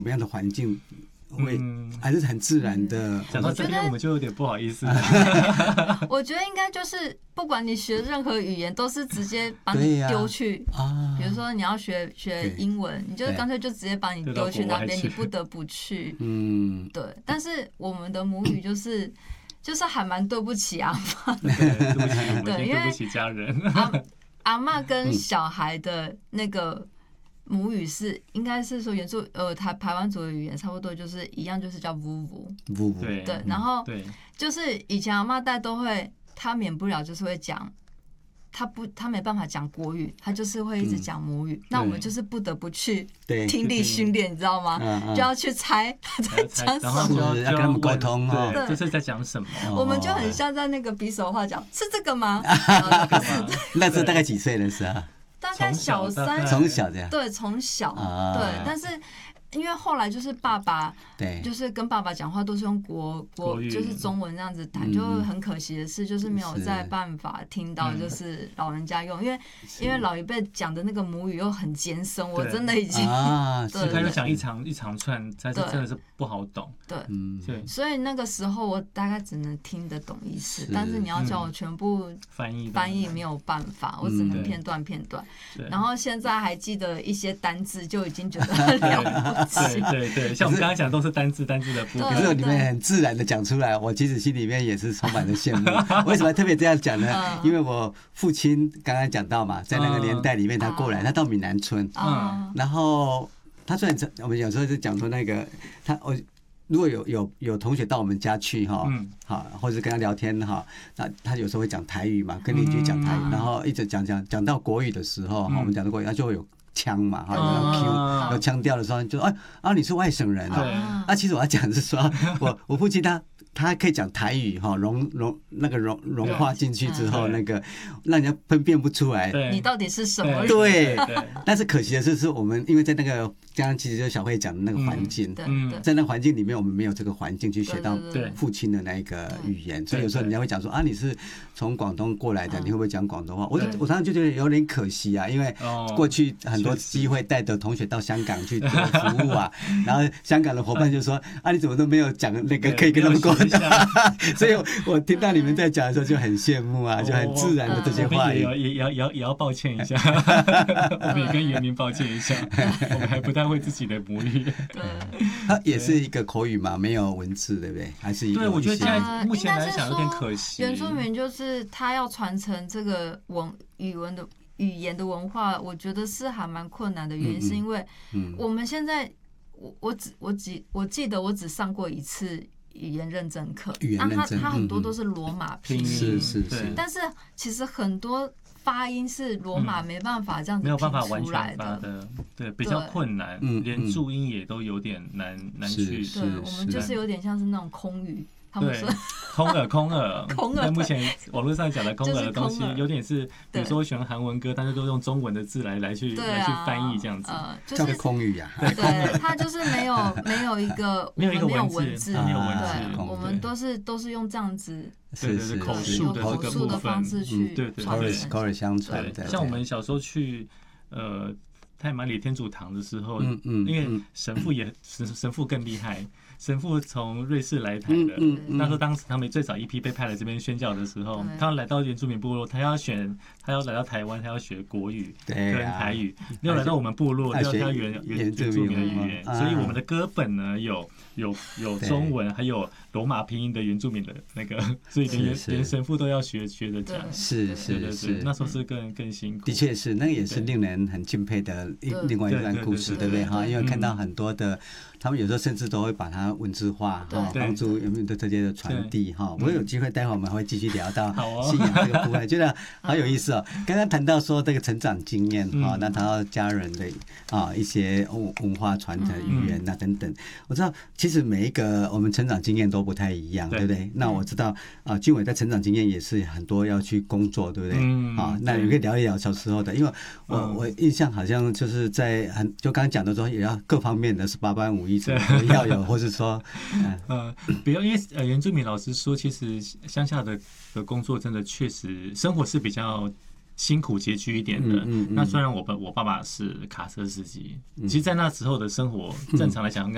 么样的环境会还是很自然的。 讲到这边我们就有点不好意思。 我觉得应该就是不管你学任何语言，都是直接把你丢去比如说你要学英文，你就干脆就直接把你丢去那边，你不得不去。对。但是我们的母语就是还蛮对不起阿嬷， 对不起，我们对不起家人。 阿嬷跟小孩的那个母语应该是说台湾族的语言差不多就是一样，就是叫 vuvu。 对。 然后就是以前阿嬷带都会，他免不了就是会讲。他没办法讲国语，他就是会一直讲母语。那我们就是不得不去听力训练，你知道吗？就要去猜他在讲什么， 然后要跟他们沟通对，这是在讲什么？ 我们就很像在那个比手画脚，是这个吗？ 那是大概几岁的时候？ 大概小3， 从小这样。 对，从小对，但是。因为后来就是爸爸，就是跟爸爸讲话都是用国就是中文这样子谈，就很可惜的是，就是没有再办法听到就是老人家用，因为老一辈讲的那个母语又很艰深，我真的已经他又讲一长串，真的是不好懂。 对，所以那个时候我大概只能听得懂意思，但是你要叫我全部翻译没有办法，我只能片段。然后现在还记得一些单字，就已经觉得很了不。 对，像我们刚刚讲的都是单字的部分， 可是你们很自然的讲出来，我其实心里面也是充满了羡慕。为什么特别这样讲呢？因为我父亲刚刚讲到嘛，在那个年代里面他过来，他到闽南村，然后他虽然我们有时候就讲说那个如果有同学到我们家去好，或者跟他聊天那他有时候会讲台语嘛，跟邻居讲台语，然后一直讲到国语的时候，我们讲到国语，他就会有腔嘛，有腔调的时候，就你是外省人啊。其实我要讲的是说，我父亲他可以讲台语融化进去之后，那个让人家分辨不出来你到底是什么人。 对，但是可惜的是我们因为在那个刚刚其实就是小慧讲的那个环境，在那个环境里面我们没有这个环境去学到父亲的那个语言，所以有时候人家会讲说你是从广东过来的，你会不会讲广东话？我常常就觉得有点可惜啊，因为过去很多机会带着同学到香港去做服务啊，然后香港的伙伴就说你怎么都没有讲那个可以跟他们沟通。所以我听到你们在讲的时候就很羡慕啊，就很自然的这些话语。 也要抱歉一下，我们也跟原民抱歉一下，我们还不太会自己的母语。 它也是一个口语嘛，没有文字，对不对？还是一个。 对，我觉得现在目前来讲有点可惜。 原住民就是他要传承这个语言的文化，我觉得是还蛮困难的原因，是因为我们现在我记得我只上过一次语言认证课，它很多都是罗马拼音， 是， 但是其实很多发音是罗马没办法这样子拼出来的， 对，比较困难，连注音也都有点难去。 对，我们就是有点像是那种空语。他们说空耳，但目前网络上讲的空耳的东西，有点是，比如说选韩文歌，但是都用中文的字来去翻译这样子， 叫做空语啊。 对，它就是没有一个没有文字， 没有文字，我们都是用这样子， 对口述的方式去口耳相传。 像我们小时候去太麻里天主堂的时候，因为神父更厉害。神父从瑞士来台的，当时他们最早一批被派来这边宣教的时候，他来到原住民部落，他要来到台湾，他要学国语跟台语，又来到我们部落，又要原住民的语言，所以我们的歌本呢有中文，还有罗马拼音的原住民的那个，所以连神父都要学着讲。 是， 那时候是更辛苦。 的确是，那个也是令人很敬佩的另外一段故事，对不对？因为看到很多的。他们有时候甚至都会把它文字化，帮助人们的这些的传递哈。我有机会，待会我们会继续聊到信仰这个部分，觉得好有意思哦。刚刚谈到说这个成长经验哈，那谈到家人的一些文化传承、语言啊等等。我知道其实每一个我们成长经验都不太一样，对不对？那我知道俊伟在成长经验也是很多要去工作，对不对？那你可以聊一聊小时候的，因为我印象好像就是就刚刚讲的说，也要各方面的18般武艺。要有，或是说， 比较因为原住民老师说，其实乡下的工作真的确实生活是比较辛苦拮据一点的。那虽然我爸爸是卡车司机，其实在那时候的生活正常来讲应该